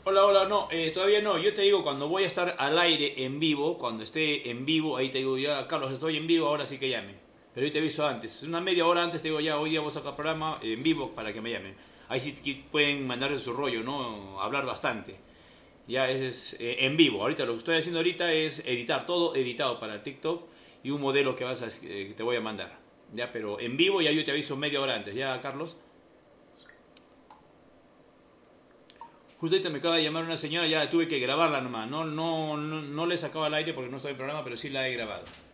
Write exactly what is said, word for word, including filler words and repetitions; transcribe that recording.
Hola, hola, no, eh, todavía no. Yo te digo, cuando voy a estar al aire en vivo, cuando esté en vivo, ahí te digo, ya, Carlos, estoy en vivo, ahora sí que llame. Pero yo te aviso antes, una media hora antes te digo, ya, hoy día vamos a sacar programa en vivo para que me llamen. Ahí sí que pueden mandarle su rollo, ¿no? Hablar bastante. Ya, ese es eh, en vivo. Ahorita lo que estoy haciendo ahorita es editar, todo editado para el TikTok y un modelo que, vas a, eh, que te voy a mandar. Ya, pero en vivo ya yo te aviso media hora antes, ¿ya, Carlos? Justo ahorita me acaba de llamar una señora, ya tuve que grabarla nomás. No, no, no, no le sacaba al aire porque no estoy en programa, pero sí la he grabado.